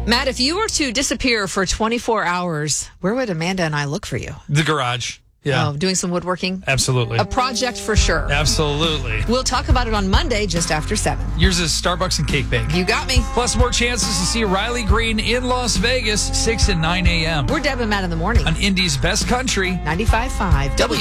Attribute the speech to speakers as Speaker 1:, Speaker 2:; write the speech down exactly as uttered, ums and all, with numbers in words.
Speaker 1: Matt, if you were to disappear for twenty-four hours, where would Amanda and I look for you?
Speaker 2: The garage. Yeah.
Speaker 1: Oh, doing some woodworking?
Speaker 2: Absolutely.
Speaker 1: A project for sure.
Speaker 2: Absolutely.
Speaker 1: We'll talk about it on Monday just after seven.
Speaker 2: Yours is Starbucks and Cake Bake.
Speaker 1: You got me.
Speaker 2: Plus more chances to see Riley Green in Las Vegas, six and nine a.m.
Speaker 1: We're Deb and Matt in the morning.
Speaker 2: On Indy's Best Country.
Speaker 1: ninety-five point five W.